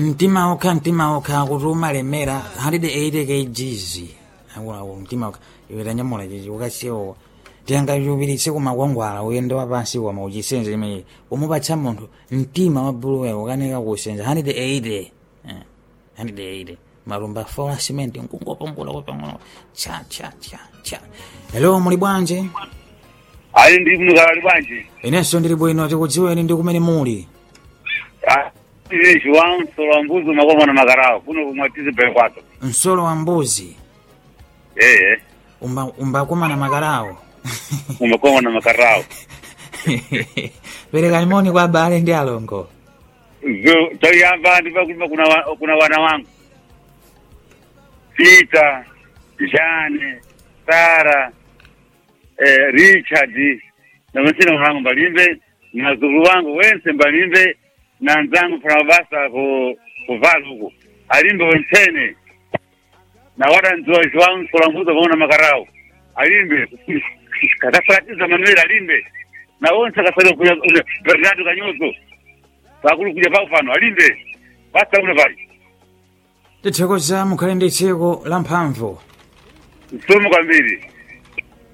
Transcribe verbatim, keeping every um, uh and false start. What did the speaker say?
mtima okha mtima okha kuti umalemera one hundred eighty kilograms akulaku mtima okha iwe tanyamula chichi ukasiwo tenga chupiritse kumakwangwala uyendo wapansi koma uchisenze imene umupatsa munthu mtima wa buluwewo ukanika kusenza one hundred eighty one hundred eighty marumba fola cement nkungopombola kopang'ono cha cha cha cha. Hello, muli bwanji? Ali ndi mnukali bwanji? Inenso ndili bwino, tikudziweni ndi kumene muli. Ah, ile João Nsolo wa Mbuzi makoma na makarao kuno kumwatize pele kwato. Nsolo wa Mbuzi? Eh eh. Umba umba koma na makarao. Umakoma na makarao. Pereka limoni kwa bale ndi alongo. Zo, tayamba ndipo kuna kuna kuna wana wangu. Sita, Jane, Sara, eh, Richard, na msina wangu Mbalimbe, na zuru wangu wense Mbalimbe, na nzangu Pravasa ku kuvalu huko. Alimbe wensene. Na wada nzuwa João Nsolo wa Mbuzi makoma na makarao. Alimbe katafatiza Manuel Alimbe. Na onse kasalo kuja Bernardo Kanyozo. Bakulu kuja pa ufano Alimbe. Basta una bai. Tithokoza mukhale ndi tsiku la mphamvu. Somo kwambiri.